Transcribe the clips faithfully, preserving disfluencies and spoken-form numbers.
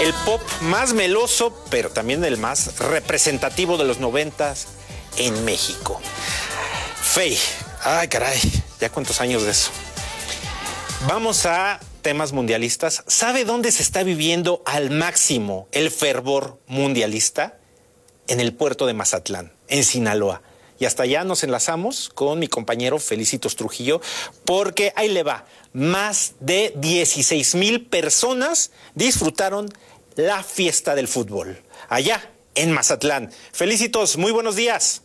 el pop más meloso, pero también el más representativo de los noventas en México. Fey, ay caray, ya cuántos años de eso. Vamos a temas mundialistas. ¿Sabe dónde se está viviendo al máximo el fervor mundialista? En el puerto de Mazatlán, en Sinaloa. Y hasta allá nos enlazamos con mi compañero Felicitos Trujillo, porque ahí le va. Más de dieciséis mil personas disfrutaron la fiesta del fútbol, allá en Mazatlán. Felicitos, muy buenos días.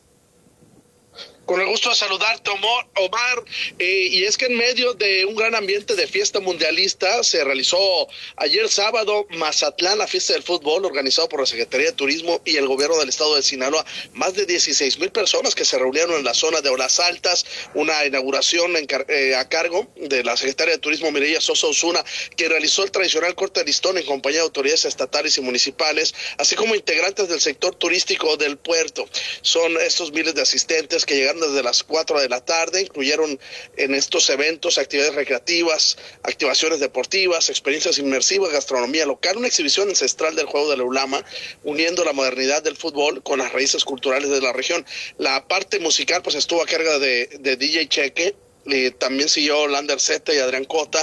Con el gusto de saludarte, Omar, eh, y es que en medio de un gran ambiente de fiesta mundialista se realizó ayer sábado Mazatlán, la fiesta del fútbol, organizado por la Secretaría de Turismo y el gobierno del estado de Sinaloa. Más de dieciséis mil personas que se reunieron en la zona de Olas Altas, una inauguración en, eh, a cargo de la Secretaria de Turismo Mireya Sosa Osuna, que realizó el tradicional corte de listón en compañía de autoridades estatales y municipales, así como integrantes del sector turístico del puerto. Son estos miles de asistentes que llegaron desde las cuatro de la tarde, incluyeron en estos eventos actividades recreativas, activaciones deportivas, experiencias inmersivas, gastronomía local, una exhibición ancestral del juego de la ulama, uniendo la modernidad del fútbol con las raíces culturales de la región. La parte musical pues estuvo a cargo de, de D J Cheque. Eh, también siguió Lander Z y Adrián Cota,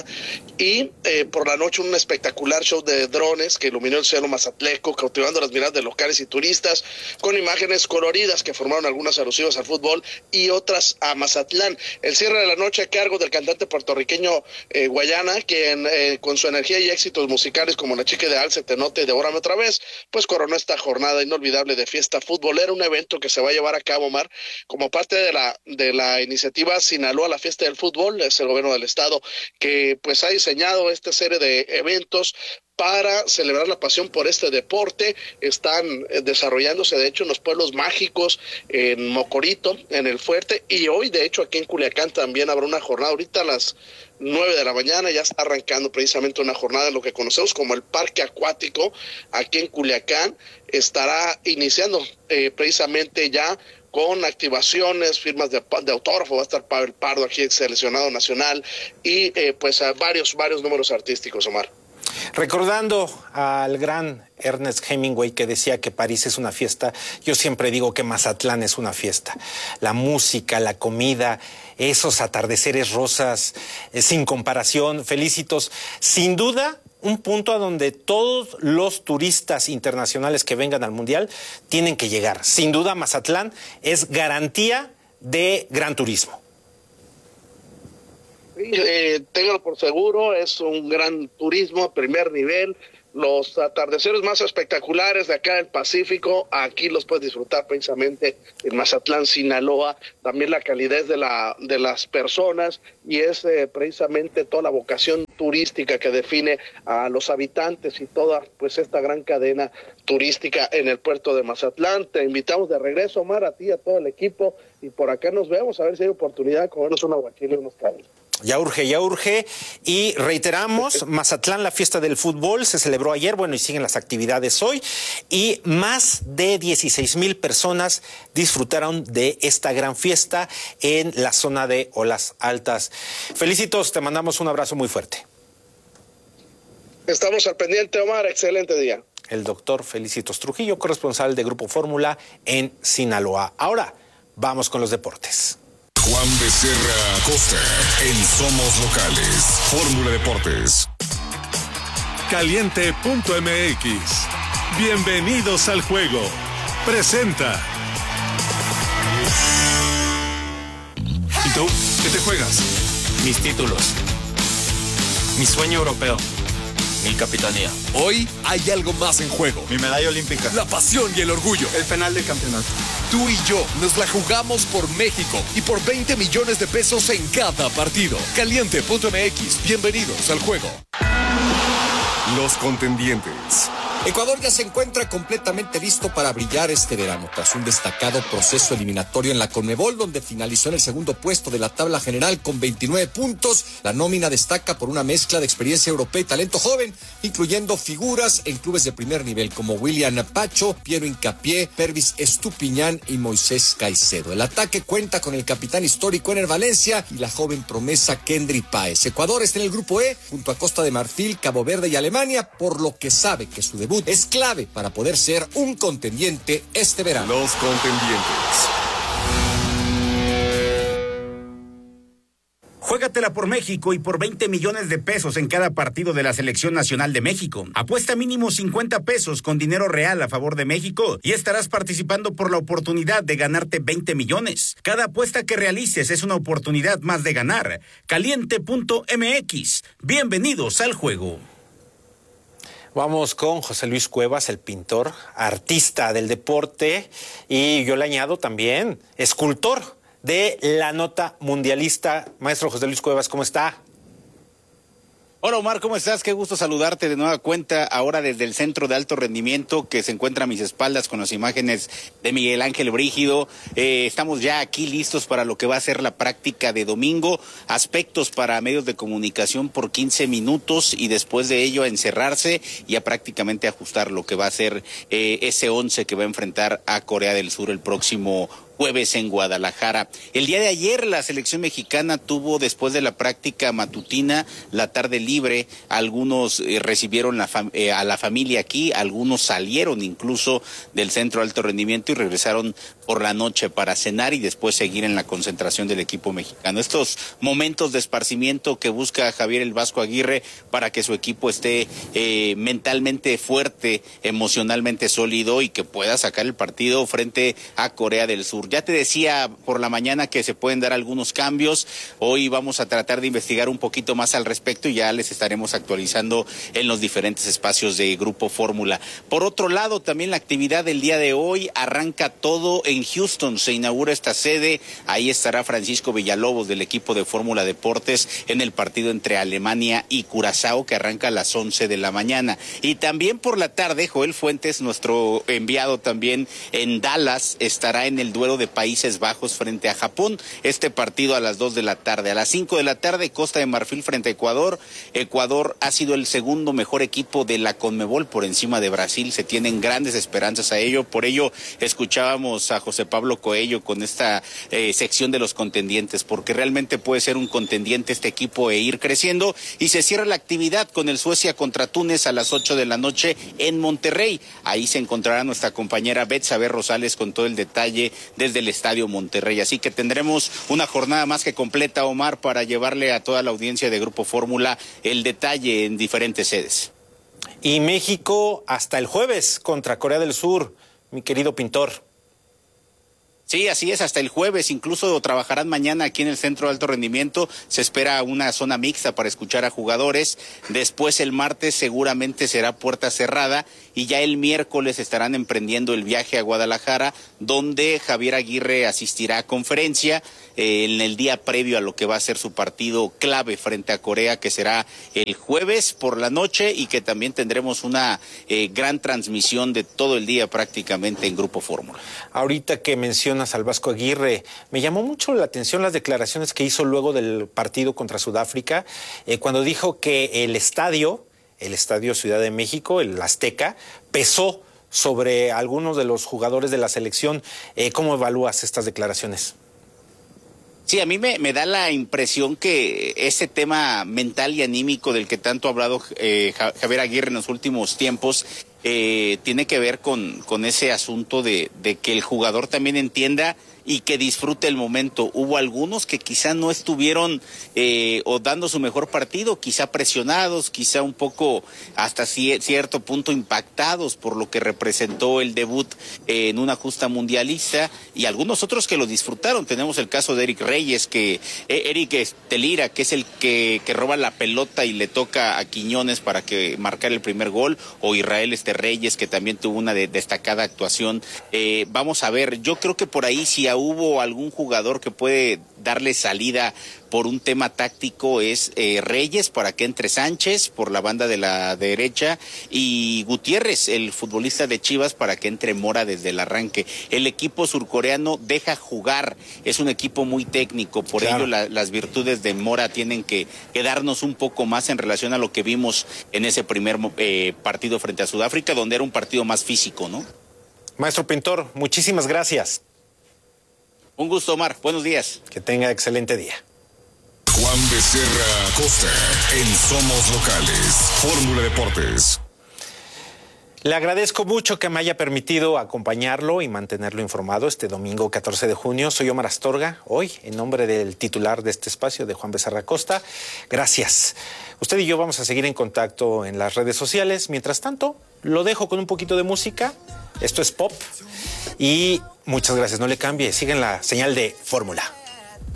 y eh, por la noche un espectacular show de drones que iluminó el cielo mazatleco, cautivando las miradas de locales y turistas, con imágenes coloridas que formaron algunas alusivas al fútbol y otras a Mazatlán. El cierre de la noche a cargo del cantante puertorriqueño eh, Guayana, quien eh, con su energía y éxitos musicales como La Chica Ideal, Se Te Nota y Devórame Otra Vez, pues coronó esta jornada inolvidable de fiesta futbolera, un evento que se va a llevar a cabo, Omar, como parte de la, de la iniciativa Sinaloa, la fiesta del fútbol. Es el gobierno del estado que pues ha diseñado esta serie de eventos para celebrar la pasión por este deporte. Están eh, desarrollándose de hecho en los pueblos mágicos, en Mocorito, en el Fuerte, y hoy de hecho aquí en Culiacán también habrá una jornada. Ahorita a las nueve de la mañana ya está arrancando precisamente una jornada en lo que conocemos como el Parque Acuático. Aquí en Culiacán estará iniciando eh, precisamente ya con activaciones, firmas de, de autógrafo. Va a estar Pavel Pardo aquí, ex seleccionado nacional, y eh, pues a varios, varios números artísticos, Omar. Recordando al gran Ernest Hemingway, que decía que París es una fiesta, yo siempre digo que Mazatlán es una fiesta. La música, la comida, esos atardeceres rosas, eh, sin comparación. Felicitos, sin duda un punto a donde todos los turistas internacionales que vengan al Mundial tienen que llegar. Sin duda, Mazatlán es garantía de gran turismo. Sí, eh, téngalo por seguro, es un gran turismo a primer nivel. Los atardeceres más espectaculares de acá del Pacífico, aquí los puedes disfrutar precisamente en Mazatlán, Sinaloa. También la calidez de la de las personas, y es eh, precisamente toda la vocación turística que define a los habitantes y toda pues esta gran cadena turística en el puerto de Mazatlán. Te invitamos de regreso, Omar, a ti y a todo el equipo, y por acá nos vemos, a ver si hay oportunidad de comernos un aguachile y unos caldos. Ya urge, ya urge. Y reiteramos, Mazatlán, la fiesta del fútbol, se celebró ayer, bueno, y siguen las actividades hoy. Y más de dieciséis mil personas disfrutaron de esta gran fiesta en la zona de Olas Altas. Felicitos, te mandamos un abrazo muy fuerte. Estamos al pendiente, Omar. Excelente día. El doctor Felicitos Trujillo, corresponsal de Grupo Fórmula en Sinaloa. Ahora, vamos con los deportes. Juan Becerra Costa en Somos Locales. Fórmula Deportes. Caliente punto M X. Bienvenidos al juego. Presenta. ¿Y tú? ¿Qué te juegas? Mis títulos. Mi sueño europeo. Mi capitanía. Hoy hay algo más en juego. Mi medalla olímpica. La pasión y el orgullo. El penal del campeonato. Tú y yo nos la jugamos por México y por veinte millones de pesos en cada partido. Caliente punto M X. Bienvenidos al juego. Los contendientes. Ecuador ya se encuentra completamente listo para brillar este verano, tras un destacado proceso eliminatorio en la Conmebol, donde finalizó en el segundo puesto de la tabla general con veintinueve puntos. La nómina destaca por una mezcla de experiencia europea y talento joven, incluyendo figuras en clubes de primer nivel como William Pacho, Piero Hincapié, Pervis Estupiñán y Moisés Caicedo. El ataque cuenta con el capitán histórico Ener Valencia y la joven promesa Kendry Páez. Ecuador está en el grupo E, junto a Costa de Marfil, Cabo Verde y Alemania, por lo que sabe que su debut es clave para poder ser un contendiente este verano. Los contendientes. Juégatela por México y por veinte millones de pesos en cada partido de la Selección Nacional de México. Apuesta mínimo cincuenta pesos con dinero real a favor de México y estarás participando por la oportunidad de ganarte veinte millones. Cada apuesta que realices es una oportunidad más de ganar. Caliente punto M X. Bienvenidos al juego. Vamos con José Luis Cuevas, el pintor, artista del deporte y yo le añado también escultor de la nota mundialista. Maestro José Luis Cuevas, ¿cómo está? Hola Omar, ¿cómo estás? Qué gusto saludarte de nueva cuenta, ahora desde el Centro de Alto Rendimiento que se encuentra a mis espaldas con las imágenes de Miguel Ángel Brígido. Eh, estamos ya aquí listos para lo que va a ser la práctica de domingo, aspectos para medios de comunicación por quince minutos y después de ello a encerrarse y a prácticamente ajustar lo que va a ser eh, ese once que va a enfrentar a Corea del Sur el próximo jueves en Guadalajara. El día de ayer la selección mexicana tuvo, después de la práctica matutina, la tarde libre. Algunos eh, recibieron la fam eh, a la familia aquí, algunos salieron incluso del Centro de Alto Rendimiento y regresaron por la noche para cenar y después seguir en la concentración del equipo mexicano. Estos momentos de esparcimiento que busca Javier el Vasco Aguirre para que su equipo esté eh, mentalmente fuerte, emocionalmente sólido y que pueda sacar el partido frente a Corea del Sur. Ya te decía por la mañana que se pueden dar algunos cambios. Hoy vamos a tratar de investigar un poquito más al respecto y ya les estaremos actualizando en los diferentes espacios de Grupo Fórmula. Por otro lado, también la actividad del día de hoy arranca todo en Houston. Se inaugura esta sede. Ahí estará Francisco Villalobos del equipo de Fórmula Deportes en el partido entre Alemania y Curazao que arranca a las once de la mañana. Y también por la tarde, Joel Fuentes, nuestro enviado también en Dallas, estará en el duelo de Países Bajos frente a Japón. Este partido a las dos de la tarde. A las cinco de la tarde, Costa de Marfil frente a Ecuador. Ecuador ha sido el segundo mejor equipo de la Conmebol por encima de Brasil. Se tienen grandes esperanzas a ello. Por ello, escuchábamos a José Pablo Coello con esta eh, sección de los contendientes, porque realmente puede ser un contendiente este equipo e ir creciendo. Y se cierra la actividad con el Suecia contra Túnez a las ocho de la noche en Monterrey. Ahí se encontrará nuestra compañera Betsabe Rosales con todo el detalle desde el Estadio Monterrey. Así que tendremos una jornada más que completa, Omar, para llevarle a toda la audiencia de Grupo Fórmula el detalle en diferentes sedes. Y México hasta el jueves contra Corea del Sur, mi querido pintor. Sí, así es, hasta el jueves, incluso trabajarán mañana aquí en el Centro de Alto Rendimiento, se espera una zona mixta para escuchar a jugadores, después el martes seguramente será puerta cerrada y ya el miércoles estarán emprendiendo el viaje a Guadalajara, donde Javier Aguirre asistirá a conferencia eh, en el día previo a lo que va a ser su partido clave frente a Corea, que será el jueves por la noche y que también tendremos una eh, gran transmisión de todo el día prácticamente en Grupo Fórmula. Ahorita que mencionas al Vasco Aguirre, me llamó mucho la atención las declaraciones que hizo luego del partido contra Sudáfrica, eh, cuando dijo que el estadio, el Estadio Ciudad de México, el Azteca, pesó sobre algunos de los jugadores de la selección. Eh, ¿Cómo evalúas estas declaraciones? Sí, a mí me, me da la impresión que ese tema mental y anímico del que tanto ha hablado eh, Javier Aguirre en los últimos tiempos eh, tiene que ver con, con ese asunto de, de que el jugador también entienda y que disfrute el momento. Hubo algunos que quizá no estuvieron eh, o dando su mejor partido, quizá presionados, quizá un poco hasta cierto punto impactados por lo que representó el debut eh, en una justa mundialista, y algunos otros que lo disfrutaron. Tenemos el caso de Eric Reyes, que eh, Eric Telira, que es el que, que roba la pelota y le toca a Quiñones para que marcar el primer gol, o Israel este Reyes, que también tuvo una de, destacada actuación. Eh, vamos a ver, yo creo que por ahí si hubo algún jugador que puede darle salida por un tema táctico es eh, Reyes para que entre Sánchez por la banda de la derecha y Gutiérrez, el futbolista de Chivas, para que entre Mora desde el arranque. El equipo surcoreano deja jugar, es un equipo muy técnico, por claro. ello la, las virtudes de Mora tienen que, que darnos un poco más en relación a lo que vimos en ese primer eh, partido frente a Sudáfrica, donde era un partido más físico, ¿no? Maestro Pintor, muchísimas gracias. Un gusto, Omar. Buenos días. Que tenga excelente día. Juan Becerra Costa en Somos Locales, Fórmula Deportes. Le agradezco mucho que me haya permitido acompañarlo y mantenerlo informado este domingo catorce de junio. Soy Omar Astorga, hoy en nombre del titular de este espacio, de Juan Becerra Costa. Gracias. Usted y yo vamos a seguir en contacto en las redes sociales. Mientras tanto, lo dejo con un poquito de música. Esto es pop y muchas gracias. No le cambie. Sigan la señal de Fórmula.